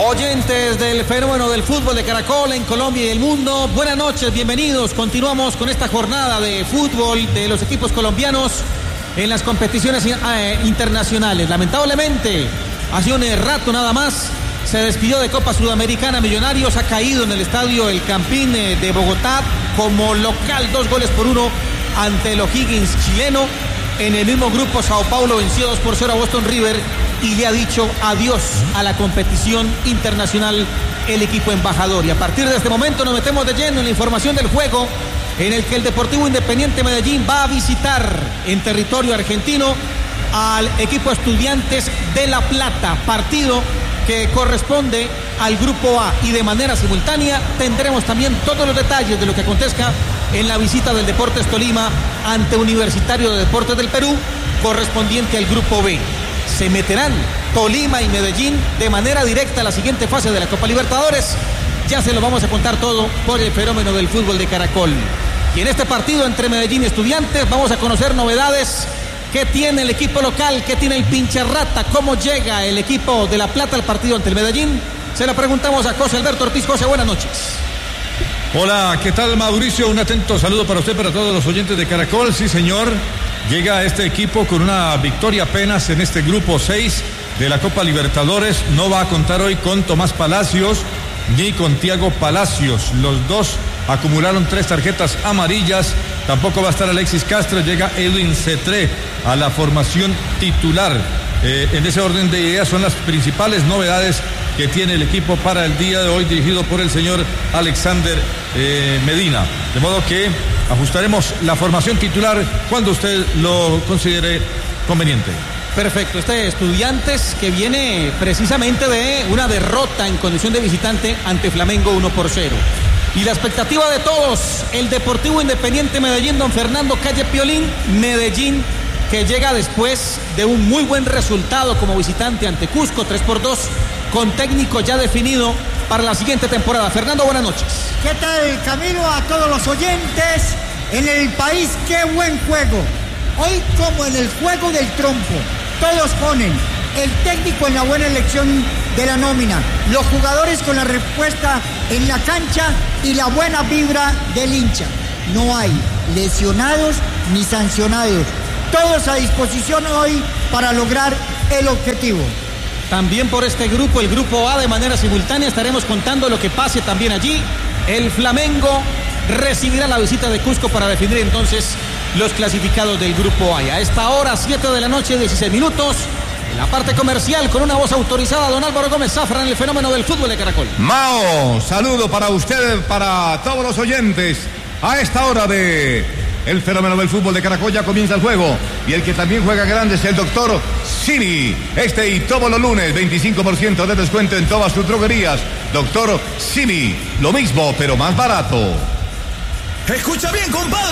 Oyentes del fenómeno del fútbol de Caracol en Colombia y el mundo, buenas noches, bienvenidos. Continuamos con esta jornada de fútbol de los equipos colombianos en las competiciones internacionales. Lamentablemente, hace un rato nada más se despidió de Copa Sudamericana. Millonarios ha caído en el estadio El Campín de Bogotá como local 2-1 ante el O'Higgins chileno. En el mismo grupo, Sao Paulo venció 2-0 a Boston River y le ha dicho adiós a la competición internacional el equipo embajador. Y a partir de este momento nos metemos de lleno en la información del juego, en el que el Deportivo Independiente Medellín va a visitar en territorio argentino al equipo Estudiantes de La Plata, partido que corresponde al grupo A, y de manera simultánea tendremos también todos los detalles de lo que acontezca en la visita del Deportes Tolima ante Universitario de Deportes del Perú, correspondiente al grupo B. Se meterán Tolima y Medellín de manera directa a la siguiente fase de la Copa Libertadores. Ya se lo vamos a contar todo por el fenómeno del fútbol de Caracol. Y en este partido entre Medellín y Estudiantes vamos a conocer novedades. ¿Qué tiene el equipo local? ¿Qué tiene el Pincharrata? ¿Cómo llega el equipo de La Plata al partido ante el Medellín? Se lo preguntamos a José Alberto Ortiz. José, buenas noches. Hola, ¿qué tal, Mauricio? Un atento saludo para usted, para todos los oyentes de Caracol. Sí, señor, llega este equipo con una victoria apenas en este grupo 6 de la Copa Libertadores. No va a contar hoy con Tomás Palacios ni con Thiago Palacios. Los dos acumularon 3 tarjetas amarillas. Tampoco va a estar Alexis Castro. Llega Edwin Cetré a la formación titular. En ese orden de ideas son las principales novedades que tiene el equipo para el día de hoy, dirigido por el señor Alexander Medina. De modo que ajustaremos la formación titular cuando usted lo considere conveniente. Perfecto, este Estudiantes que viene precisamente de una derrota en condición de visitante ante Flamengo 1-0. Y la expectativa de todos, el Deportivo Independiente Medellín, don Fernando Calle Piolín. Medellín que llega después de un muy buen resultado como visitante ante Cusco, 3-2, con técnico ya definido para la siguiente temporada. Fernando, buenas noches. ¿Qué tal, Camilo? A todos los oyentes. En el país, qué buen juego. Hoy, como en el juego del trompo, todos ponen el técnico en la buena elección de la nómina, los jugadores con la respuesta en la cancha y la buena vibra del hincha. No hay lesionados ni sancionados. Todos a disposición hoy para lograr el objetivo. También por este grupo, el grupo A, de manera simultánea estaremos contando lo que pase también allí. El Flamengo recibirá la visita de Cusco para definir entonces los clasificados del grupo A. A esta hora, 7 de la noche, 16 minutos. En la parte comercial, con una voz autorizada, don Álvaro Gómez Zafra en el fenómeno del fútbol de Caracol. Mao, saludo para usted, para todos los oyentes. A esta hora de el fenómeno del fútbol de Caracol ya comienza el juego. Y el que también juega grande es el doctor Simi. Este y todos los lunes, 25% de descuento en todas sus droguerías. Doctor Simi, lo mismo, pero más barato. Escucha bien, compadre.